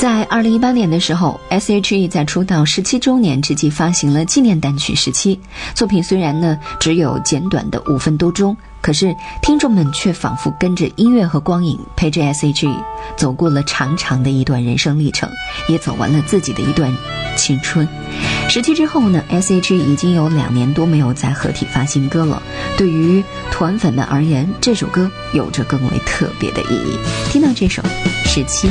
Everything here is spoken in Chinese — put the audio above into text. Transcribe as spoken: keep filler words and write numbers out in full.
在二零一八年的时候 S H E 在出道十七周年之际发行了纪念单曲十七，作品虽然呢只有简短的五分多钟，可是听众们却仿佛跟着音乐和光影陪着 S H E 走过了长长的一段人生历程，也走完了自己的一段青春。十七之后呢 S H E 已经有两年多没有再合体发新歌了，对于团粉们而言，这首歌有着更为特别的意义。听到这首十七。